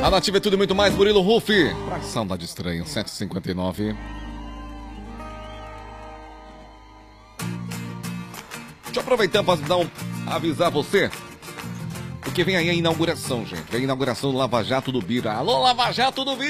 A Nativa é tudo e muito mais, Murilo Rufi. Saudade estranha, 7h59. Deixa eu aproveitar para avisar você, porque vem aí a inauguração, gente. Vem a inauguração do Lava Jato do Biro. Alô, Lava Jato do Biro!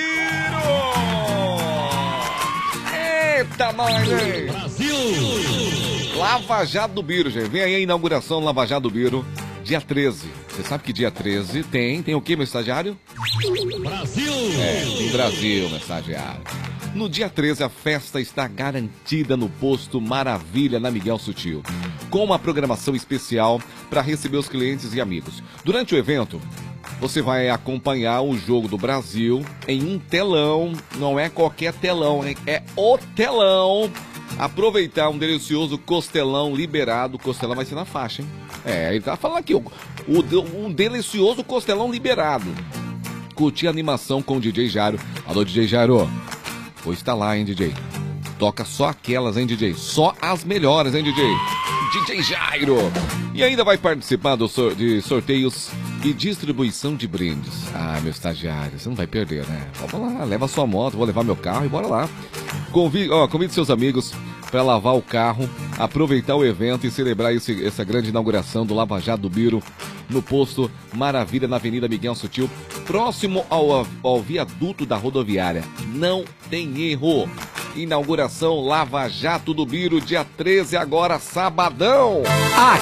Eita, nós, hein? Brasil! Lava Jato do Biro, gente. Vem aí a inauguração do Lava Jato do Biro, dia 13. Você sabe que dia 13 tem o que, meu estagiário? Brasil! Tem Brasil, meu estagiário. No dia 13, a festa está garantida no posto Maravilha, na Miguel Sutil, com uma programação especial para receber os clientes e amigos. Durante o evento, você vai acompanhar o jogo do Brasil em um telão, não é qualquer telão, hein? É o telão. Aproveitar um delicioso costelão liberado. O costelão vai ser na faixa, hein? Ele tá falando aqui, um delicioso costelão liberado. Curtir a animação com o DJ Jairo. Alô, DJ Jairo. Hoje tá lá, hein, DJ? Toca só aquelas, hein, DJ? Só as melhores, hein, DJ? DJ Jairo. E ainda vai participar de sorteios e distribuição de brindes. Ah, meu estagiário, você não vai perder, né? Vamos lá, leva sua moto, vou levar meu carro e bora lá. Convide seus amigos para lavar o carro, aproveitar o evento e celebrar essa grande inauguração do Lava Jato do Biro no posto Maravilha, na Avenida Miguel Sutil, próximo ao viaduto da rodoviária. Não tem erro. Inauguração Lava Jato do Biro, dia 13, agora sabadão.